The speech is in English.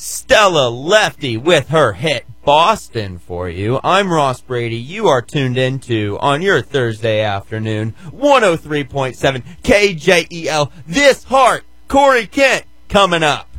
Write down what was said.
Stella Lefty with her hit Boston for you. I'm Ross Brady. You are tuned into, on your Thursday afternoon, 103.7 KJEL. This Heart, Corey Kent, coming up.